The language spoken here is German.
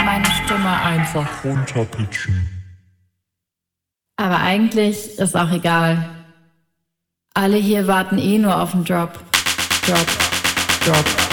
meine Stimme einfach runterpitchen. Aber eigentlich ist auch egal. Alle hier warten eh nur auf den Drop. Drop.